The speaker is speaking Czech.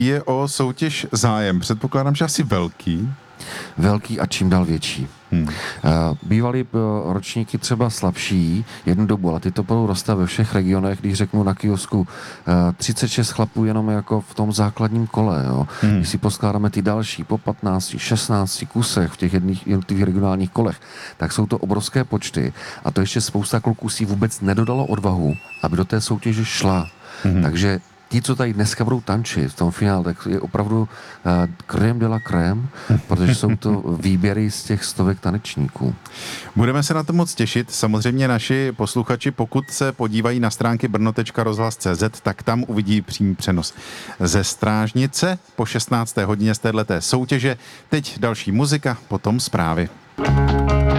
Je o soutěž zájem? Předpokládám, že asi velký. Velký a čím dál větší. Bývaly ročníky třeba slabší jednu dobu, ale ty to budou rostat ve všech regionech, když řeknu na kiosku 36 chlapů jenom jako v tom základním kole. Jo. Když si poskládáme ty další po 15, 16 kusech v těch jednotlivých regionálních kolech, tak jsou to obrovské počty a to ještě spousta kluků si vůbec nedodalo odvahu, aby do té soutěže šla. Takže ti, co tady dneska budou tančit v tom finále, tak je opravdu crème de la crème, protože jsou to výběry z těch stovek tanečníků. Budeme se na to moc těšit. Samozřejmě naši posluchači, pokud se podívají na stránky brno.rozhlas.cz, tak tam uvidí přímý přenos ze Strážnice po 16. hodině z téhleté soutěže. Teď další muzika, potom zprávy.